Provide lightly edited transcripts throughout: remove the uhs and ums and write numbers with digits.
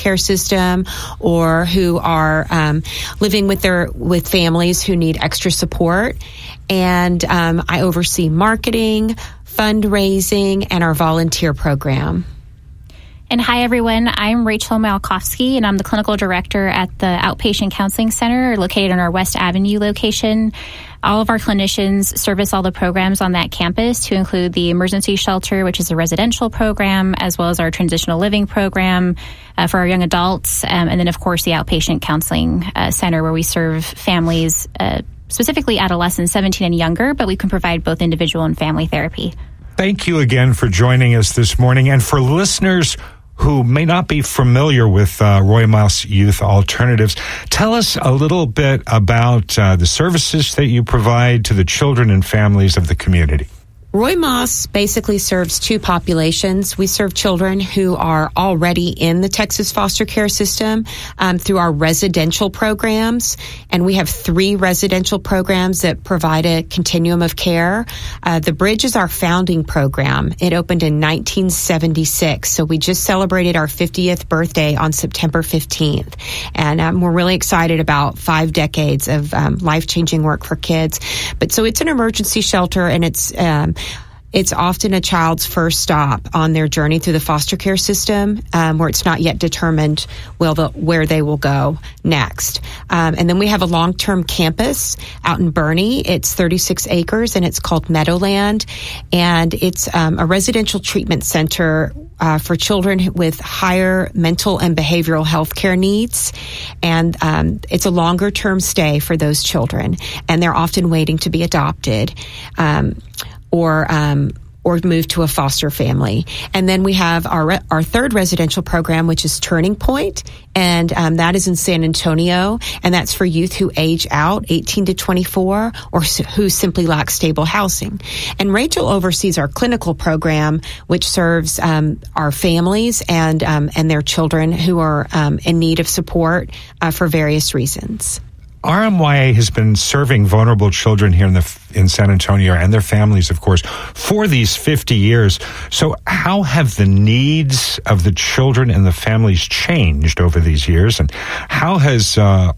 care system or who are living with families who need extra support. And I oversee marketing, fundraising, and our volunteer program. And hi, everyone. I'm Rachel Malkowski, and I'm the clinical director at the Outpatient Counseling Center located in our West Avenue location. All of our clinicians service all the programs on that campus to include the emergency shelter, which is a residential program, as well as our transitional living program for our young adults. And then, of course, the Outpatient Counseling Center, where we serve families, specifically adolescents 17 and younger, but we can provide both individual and family therapy. Thank you again for joining us this morning. And for listeners who may not be familiar with Roy Moss Youth Alternatives, tell us a little bit about the services that you provide to the children and families of the community. Roy Moss basically serves two populations. We serve children who are already in the Texas foster care system through our residential programs, and we have 3 residential programs that provide a continuum of care. The Bridge is our founding program. It opened in 1976, so we just celebrated our 50th birthday on September 15th, and we're really excited about 5 decades of life-changing work for kids. But so it's an emergency shelter, and it's often a child's first stop on their journey through the foster care system, where it's not yet determined where they will go next. And then we have a long-term campus out in Boerne. It's 36 acres, and it's called Meadowland. And it's a residential treatment center for children with higher mental and behavioral health care needs. And it's a longer-term stay for those children, and they're often waiting to be adopted. Or move to a foster family. And then we have our third residential program, which is Turning Point, and that is in San Antonio, and that's for youth who age out 18 to 24 or who simply lack stable housing. And Rachel oversees our clinical program, which serves our families and their children who are in need of support for various reasons. RMYA has been serving vulnerable children here in San Antonio and their families, of course, for these 50 years. So how have the needs of the children and the families changed over these years? And how has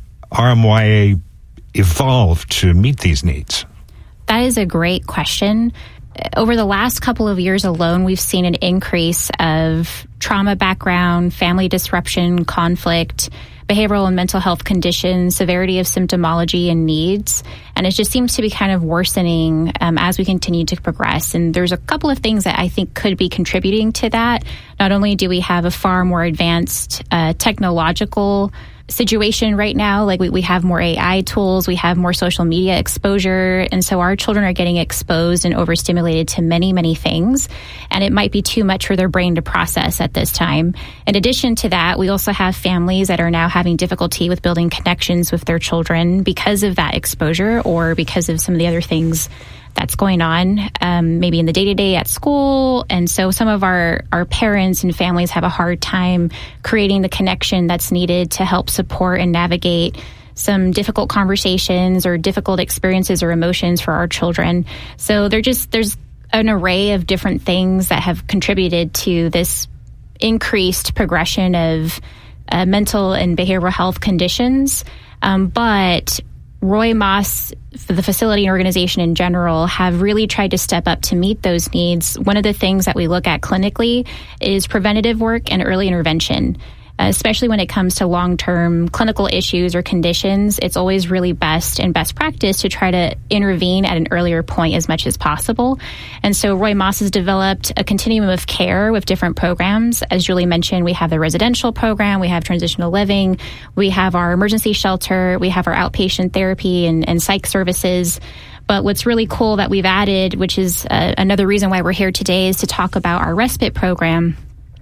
RMYA evolved to meet these needs? That is a great question. Over the last couple of years alone, we've seen an increase of trauma background, family disruption, conflict, behavioral and mental health conditions, severity of symptomology and needs. And it just seems to be kind of worsening as we continue to progress. And there's a couple of things that I think could be contributing to that. Not only do we have a far more advanced technological situation right now, like we have more AI tools, we have more social media exposure, and so our children are getting exposed and overstimulated to many, many things, and it might be too much for their brain to process at this time. In addition to that, we also have families that are now having difficulty with building connections with their children because of that exposure or because of some of the other things that's going on, maybe in the day-to-day at school. And so some of our parents and families have a hard time creating the connection that's needed to help support and navigate some difficult conversations or difficult experiences or emotions for our children. So there's an array of different things that have contributed to this increased progression of mental and behavioral health conditions. But Roy Moss, the facility and organization in general, have really tried to step up to meet those needs. One of the things that we look at clinically is preventative work and early intervention. Especially when it comes to long-term clinical issues or conditions, it's always really best practice to try to intervene at an earlier point as much as possible. And so Roy Moss has developed a continuum of care with different programs. As Julie mentioned, we have the residential program, we have transitional living, we have our emergency shelter, we have our outpatient therapy and psych services. But what's really cool that we've added, which is another reason why we're here today, is to talk about our respite program.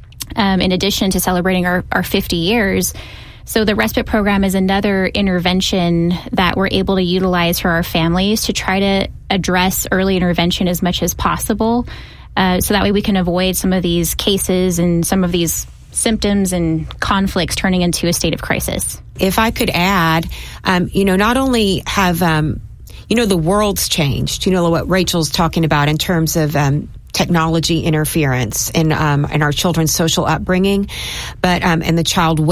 In addition to celebrating our 50 years. So the respite program is another intervention that we're able to utilize for our families to try to address early intervention as much as possible. So that way we can avoid some of these cases and some of these symptoms and conflicts turning into a state of crisis. If I could add, not only have, the world's changed, what Rachel's talking about in terms of technology interference in our children's social upbringing, but and the child